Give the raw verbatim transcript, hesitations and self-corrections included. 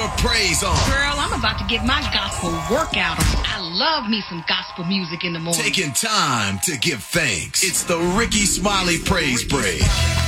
put praise on. Girl, I'm about to get my gospel workout on. I love me some gospel music in the morning. Taking time to give thanks. It's the Ricky Smiley Praise Break.